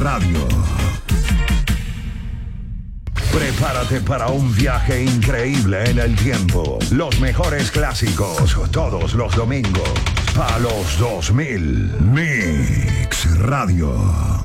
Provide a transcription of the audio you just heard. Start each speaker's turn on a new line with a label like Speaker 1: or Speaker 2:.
Speaker 1: Radio. Prepárate para un viaje increíble en el tiempo. Los mejores clásicos todos los domingos. A los 2000. Mix Radio.